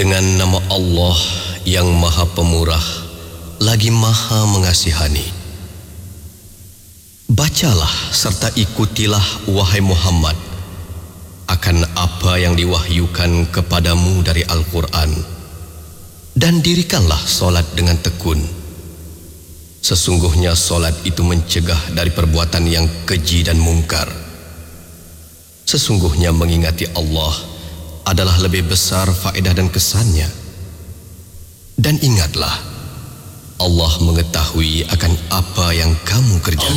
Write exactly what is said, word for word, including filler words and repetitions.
Dengan nama Allah yang Maha Pemurah lagi Maha Mengasihani. Bacalah serta ikutilah wahai Muhammad akan apa yang diwahyukan kepadamu dari Al-Quran, dan dirikanlah solat dengan tekun. Sesungguhnya solat itu mencegah dari perbuatan yang keji dan mungkar. Sesungguhnya mengingati Allah adalah lebih besar faedah dan kesannya. Dan ingatlah, Allah mengetahui akan apa yang kamu kerjakan.